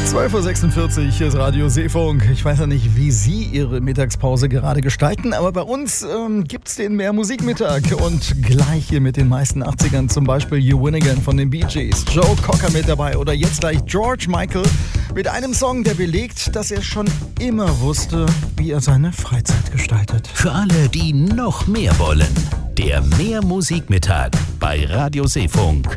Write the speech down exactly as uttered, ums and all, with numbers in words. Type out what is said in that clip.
zwölf Uhr sechsundvierzig, hier ist Radio Seefunk. Ich weiß ja nicht, wie Sie Ihre Mittagspause gerade gestalten, aber bei uns ähm, gibt es den mehr Musikmittag. Und gleich hier mit den meisten achtzigern, zum Beispiel You Win Again von den Bee Gees, Joe Cocker mit dabei oder jetzt gleich George Michael mit einem Song, der belegt, dass er schon immer wusste, wie er seine Freizeit gestaltet. Für alle, die noch mehr wollen, der Mehr Musikmittag bei Radio Seefunk.